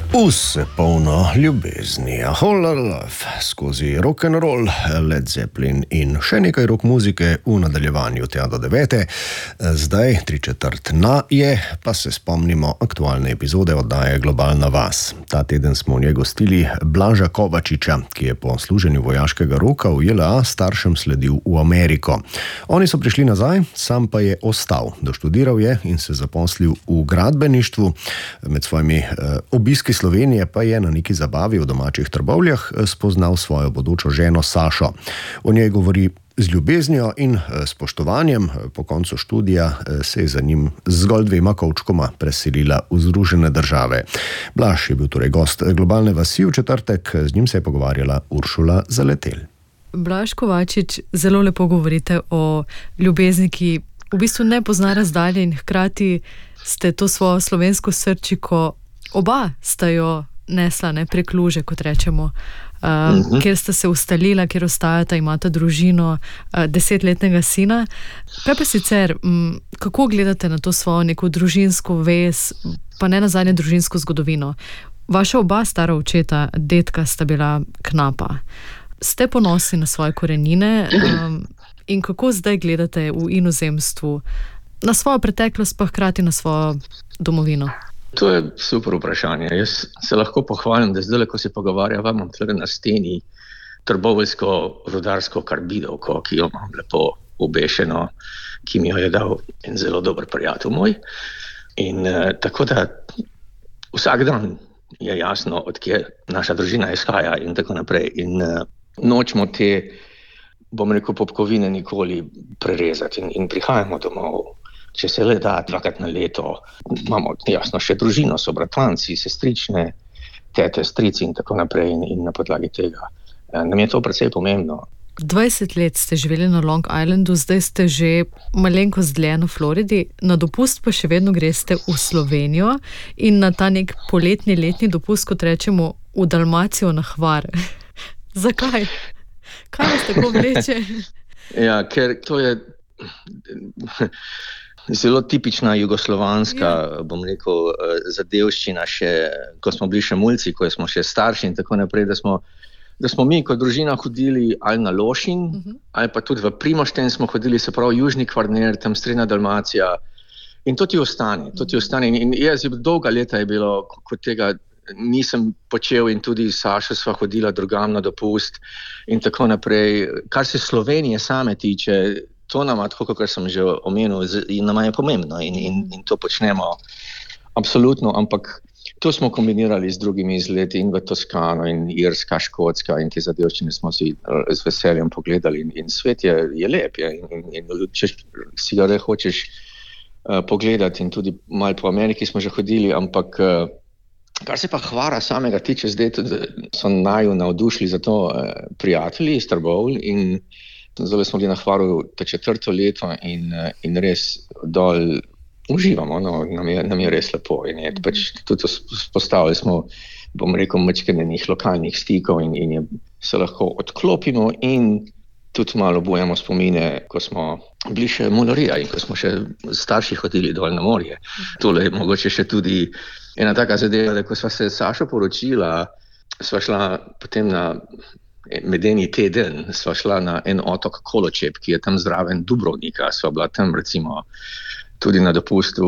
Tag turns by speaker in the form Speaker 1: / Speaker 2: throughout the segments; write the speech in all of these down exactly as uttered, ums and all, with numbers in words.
Speaker 1: Vse polno ljubezni, a whole lot of love, skozi rock and roll, Led Zeppelin in še nekaj rock muzike v nadaljevanju tja do devete. Zdaj, tri četrt na je, pa se spomnimo aktualne epizode oddaje Globalna vas. Ta teden smo v njej gostili Blaža Kovačiča, ki je po služenju vojaškega roka v J L A staršem sledil v Ameriko. Oni so prišli nazaj, sam pa je ostal. Doštudiral je in se zaposlil v gradbeništvu. Med svojimi eh, obiski Slovenije pa je na neki zabavi v domačih Trbovljah spoznal svojo bodočo ženo Sašo. O njej govori z ljubeznijo in spoštovanjem. Po koncu študija se je za njim zgolj dvema kovčkoma preselila v Združene države. Blaž je bil torej gost Globalne vasi v četrtek, z njim se je pogovarjala Uršula Zaletelj.
Speaker 2: Blaž Kovačič, zelo lepo govorite o ljubezni, ki v bistvu ne pozna razdalje in hkrati ste to svojo slovensko srčiko, oba sta jo nesla, ne, prek luže, kot rečemo, uh, uh-huh. kjer sta se ustalila, kjer ostajata, imata družino, uh, desetletnega sina. Kaj pa sicer, m, kako gledate na to svojo neko družinsko vez, pa ne nazadnje družinsko zgodovino? Vaša oba stara očeta, dedka, sta bila knapa. Ste ponosni na svoje korenine um, in kako zdaj gledate v inozemstvu na svojo preteklost, pa hkrati na svojo domovino?
Speaker 3: To je super vprašanje. Jaz se lahko pohvalim, da zdaj, ko se pogovarjava, imam tle na steni trboveljsko rudarsko karbidovko, ki jo imam lepo obešeno, ki mi jo je dal en zelo dober prijatelj moj. In eh, tako da vsak dan je jasno, odkje naša družina izhaja in tako naprej. In eh, nočemo te, bom rekel, popkovine nikoli prerezati in, in prihajamo domov. Če se le da dvakrat na leto, imamo jasno še družino, so bratranci, sestrične, tete, strici in tako naprej in, in na podlagi tega. Nam je to precej pomembno.
Speaker 2: dvajset let ste živeli na Long Islandu, zdaj ste že malenkost dlje na Floridi, na dopust pa še vedno greste v Slovenijo in na ta nek poletni letni dopust, kot rečemo, v Dalmacijo na Hvar. Zakaj? Kaj vas tako vleče?
Speaker 3: Ja, ker to je zelo tipična jugoslovanska, yeah. bom rekel, zadevščina še, ko smo bili še mulci, ko smo še starši in tako naprej, da smo, da smo mi kot družina hodili ali na Lošin, uh-huh. ali pa tudi v Primošten smo hodili, se pravi Južni Kvarner, tam Srednja Dalmacija in to ti ostane, to ti ostane. In jaz dolga leta je bilo, kot tega nisem počel in tudi Sašo sva hodila drugam na dopust in tako naprej. Kar se Slovenije same tiče, to nama, tako kot sem že omenil, nama je pomembno in, in, in to počnemo absolutno, ampak to smo kombinirali z drugimi izleti in v Toskano in Irska, Škotska in te zadevščine smo si z veseljem pogledali in, in svet je, je lep je, in, in, in če si ga re hočeš uh, pogledati in tudi malo po Ameriki smo že hodili, ampak uh, kar se pa Hvara samega tiče, zdaj tudi so naju navdušili za to uh, prijatelji iz Trbovlj in zdaj smo bili na Hvaru to četrto leto in, in res dol uživamo, no, nam, je, nam je res lepo. In je, pač, tudi postavili smo, bom rekel, mečkenenih lokalnih stikov in, in je, se lahko odklopimo in tudi malo bujemo spomine, ko smo bili še Mularija in ko smo še starši hodili dol na morje. Tole je mogoče še tudi ena taka zadeva, da ko sva se Sašo poročila, sva šla potem na medeni teden, sva šla na en otok Koločep, ki je tam zraven Dubrovnika, sva bila tam recimo tudi na dopustu.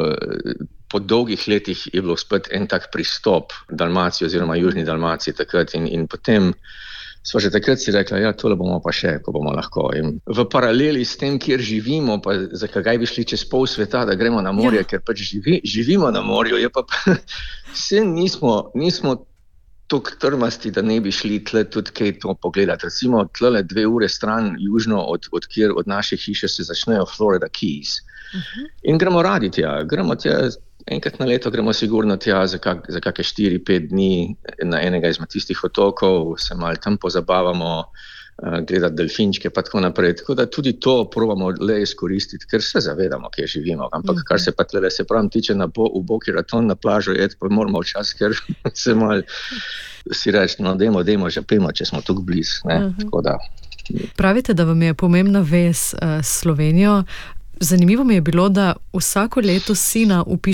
Speaker 3: Po dolgih letih je bilo spet en tak pristop Dalmaciji oziroma Južni Dalmaciji takrat in, in potem sva že takrat si rekla, ja, tole bomo pa še, ko bomo lahko. In v paraleli s tem, kjer živimo, pa zakaj bi šli čez pol sveta, da gremo na morje, ja. Ker pač živi, živimo na morju, je pa vse nismo, nismo toliko trmasti, da ne bi šli tle tudi kaj to pogledati. Recimo tle dve ure stran južno od, od kjer od naše hiše se začnejo Florida Keys. Uh-huh. In gremo radi tja, gremo tja enkrat na leto, gremo sigurno tja za, kak, za kakšne štiri, pet dni na enega izmed tistih otokov, se malo tam pozabavamo, uh, gledati delfinčke pa tako naprej. Tako da tudi to probamo le izkoristiti, ker se zavedamo, kje živimo. Ampak uh-huh. kar se pa tle, se pravim, tiče na bo, v Boki Raton na plažo, jed, pa moramo včas, ker se malo si reči, no dejmo, dejmo, že pejmo, če smo tukaj blizu. Uh-huh. Tako da.
Speaker 2: Pravite, da vam je pomembna vez uh, s Slovenijo. Zanimivo mi je bilo, da vsako leto sina upišete